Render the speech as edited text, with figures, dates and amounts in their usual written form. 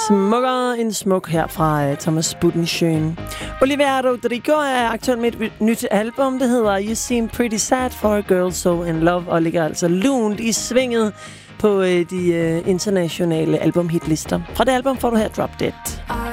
Smukkere end smuk her fra Thomas Buttenschön. Olivia Rodrigo er aktuelt med et nyt album, det hedder You Seem Pretty Sad for a Girl So In Love, og ligger altså lunt i svinget på de internationale albumhitlister. Fra det album får du her Drop Dead.